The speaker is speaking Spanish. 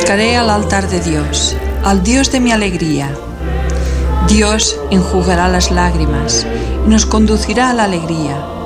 acercaré al altar de Dios, al Dios de mi alegría. Dios enjugará las lágrimas y nos conducirá a la alegría.